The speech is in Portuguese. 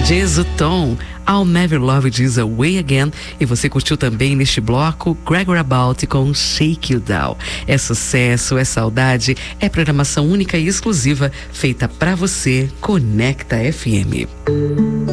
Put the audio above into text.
Jesutom, I'll Never Love You This Way Again. E você curtiu também neste bloco Gregor About com Shake You Down. É sucesso, é saudade, é programação única e exclusiva feita pra você, Conecta FM.